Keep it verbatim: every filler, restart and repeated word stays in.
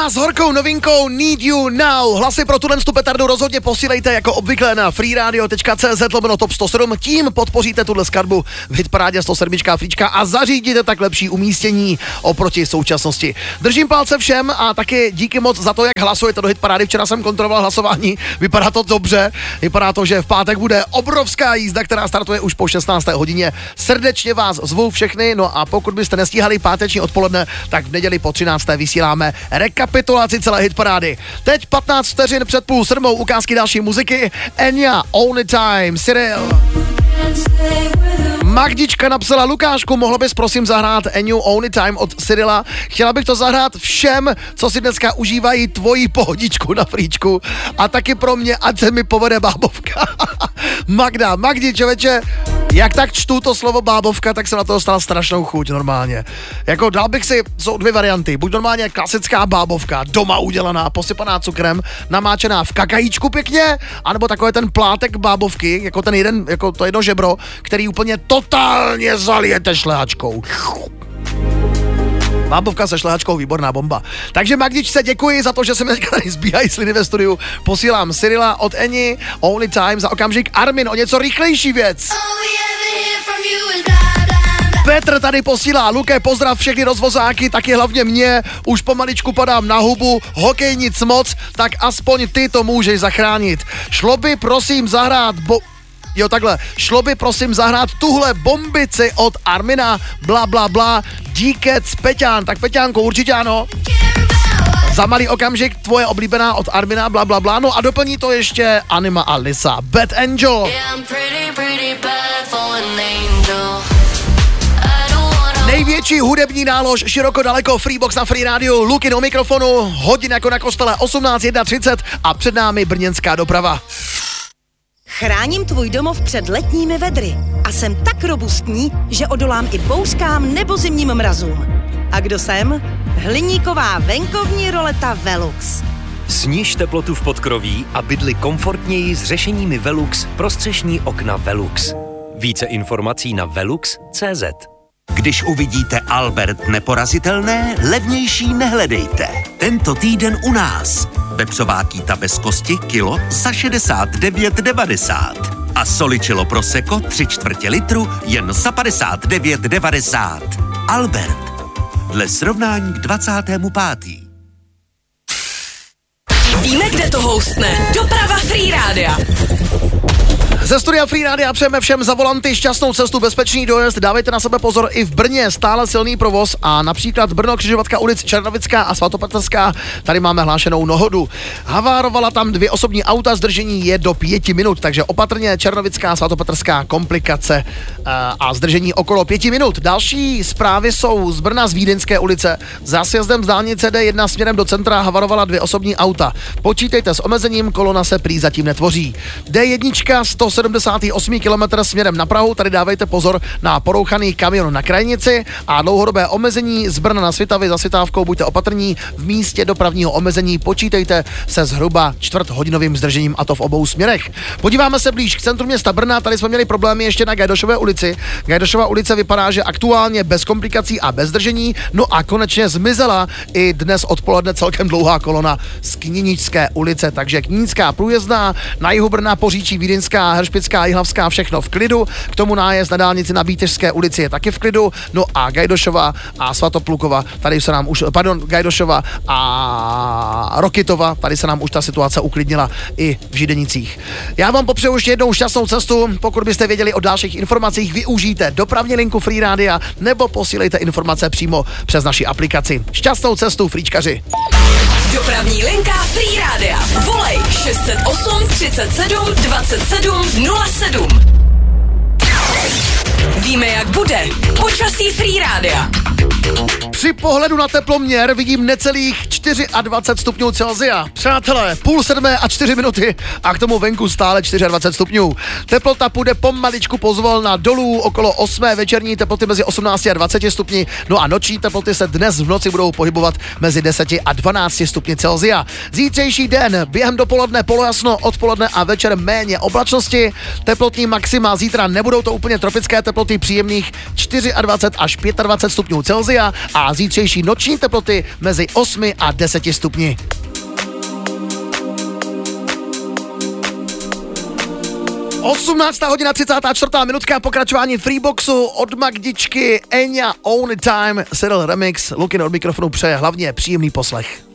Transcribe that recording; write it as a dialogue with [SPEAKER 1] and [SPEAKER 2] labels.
[SPEAKER 1] Luna s horkou novinkou Need You Now. Hlasy pro tuhle petardu rozhodně posílejte jako obvykle na freeradio tečka cz lomeno top sto sedm. Tím podpoříte tuhle skladbu v hitparádě sto sedm fríčka a zařídíte tak lepší umístění oproti současnosti. Držím palce všem a taky díky moc za to, jak hlasujete do hitparády. Včera jsem kontroloval hlasování, vypadá to dobře. Vypadá to, že v pátek bude obrovská jízda, která startuje už po šestnácté hodině. Srdečně vás zvu všechny, no a pokud byste nestíhali páteční odpoledne, tak v neděli po třinácté vysíláme rekapitulaci celé hitparády. Teď patnáct vteřin před půl sedmou ukázky další muziky. Enya, Only Time, Cyril. Magdička napsala: Lukášku, mohla bys prosím zahrát Enyu Only Time od Cyrila? Chtěla bych to zahrát všem, co si dneska užívají tvoji pohodičku na fríčku a taky pro mě, ať se mi povede bábovka. Magda, Magdi, člověče, jak tak čtu to slovo bábovka, tak jsem na to dostal strašnou chuť normálně. Jako dal bych si, jsou dvě varianty, buď normálně klasická bábovka, doma udělaná, posypaná cukrem, namáčená v kakajíčku pěkně, anebo takový ten plátek bábovky, jako ten jeden, jako to jedno žebro, který úplně totálně zalijete šlehačkou. Bábovka se šlehačkou, výborná bomba. Takže Magdičce děkuji za to, že se mi tady zbíhají sliny ve studiu. Posílám Cyrila od Eni, Only Time, za okamžik Armin o něco rychlejší věc. Petr tady posílá: Luke, pozdrav všechny rozvozáky, taky hlavně mě, už pomaličku padám na hubu, hokej nic moc, tak aspoň ty to můžeš zachránit. Šlo by prosím zahrát bo... Jo, takhle, šlo by prosím zahrát tuhle bombici od Armina, bla bla bla, díkec Peťán, tak Peťánko, určitě ano. Za malý okamžik tvoje oblíbená od Armina, bla bla bla, no a doplní to ještě Anima a Lisa, Bad Angel. Největší hudební nálož, široko daleko, Freebox na Free Radio, Luky do mikrofonu, hodin jako na kostele, osmnáct třicet a před námi brněnská doprava.
[SPEAKER 2] Chráním tvůj domov před letními vedry a jsem tak robustní, že odolám i bouřkám nebo zimním mrazům. A kdo jsem? Hliníková venkovní roleta Velux.
[SPEAKER 3] Sníž teplotu v podkroví a bydli komfortněji s řešeními Velux prostřešní okna Velux. Více informací na velux tečka cé zet.
[SPEAKER 4] Když uvidíte Albert neporazitelné, levnější nehledejte. Tento týden u nás. Vepřová kýta bez kosti kilo za šedesát devět devadesát. A soličilo prosecco tři čtvrtě litru jen za padesát devět devadesát. Albert. Dle srovnání k dvacátému pátému
[SPEAKER 5] Víme, kde to houstne. Doprava Free Rádia.
[SPEAKER 1] Ze studia Free Rádia přejeme všem za volanty šťastnou cestu, bezpečný dojezd, dávejte na sebe pozor, i v Brně stále silný provoz a například Brno, Křižovatka ulic Černovická a Svatopetrská, tady máme hlášenou nehodu. Havárovala tam dvě osobní auta, zdržení je do pěti minut, takže opatrně Černovická, Svatopetrská, komplikace a, a zdržení okolo pěti minut. Další zprávy jsou z Brna z Vídeňské ulice. Za sjezdem z dálnice D jedna směrem do centra havarovala dvě osobní auta. Počítejte s omezením, kolona se prý zatím netvoří. D jedna sto sedmdesát osm kilometrů směrem na Prahu, tady dávejte pozor na porouchaný kamion na krajnici a dlouhodobé omezení z Brna na Svitavy za Svitávkou, buďte opatrní, v místě dopravního omezení počítejte se zhruba čtvrthodinovým zdržením a to v obou směrech. Podíváme se blíž k centru města Brna, tady jsme měli problémy ještě na Gajdošové ulici. Gajdošova ulice vypadá, že aktuálně bez komplikací a bez zdržení, no a konečně zmizela i dnes odpoledne celkem dlouhá kolona z Kníničské ulice, takže Knínická průjezdná, na jihu Brna, Poříčí, Vídeňská, Heršpická, Jihlavská, všechno v klidu, k tomu nájezd na dálnici na Bíteřské ulici je taky v klidu, no a Gajdošova a Svatoplukova, tady se nám už, pardon, Gajdošova a Rokitova, tady se nám už ta situace uklidnila i v Židenicích. Já vám popřeju ještě jednou šťastnou cestu, pokud byste věděli o dalších informacích, využijte dopravní linku Free Rádia nebo posílejte informace přímo přes naši aplikaci. Šťastnou cestu, fríčkaři!
[SPEAKER 5] Dopravní linka Free Rádia. Volej šest set osm třicet sedm dvacet sedm nula sedm. Víme, jak bude. Počasí Free Rádia.
[SPEAKER 1] Při pohledu na teploměr vidím necelých dvacet čtyři stupňů Celsia. Přátelé, půl sedmé a čtyři minuty a k tomu venku stále dvacet čtyři stupňů. Teplota půjde pomaličku pozvolna dolů, okolo osmé večerní teploty mezi osmnácti a dvaceti stupni, no a noční teploty se dnes v noci budou pohybovat mezi deseti a dvanácti stupni Celsia. Zítřejší den během dopoledne polojasno, odpoledne a večer méně oblačnosti. Teplotní maxima zítra nebudou to úplně tropické teploty, příjemných dvacet čtyři až dvacet pět stupňů Celsia. studia a zítřejší noční teploty mezi osmi a deseti stupni. osmnáctá hodina třicátá čtvrtá minutka, pokračování Freeboxu od Magdičky, Enya Only Time, Cyril Remix, Lukin od mikrofonu přeje hlavně příjemný poslech.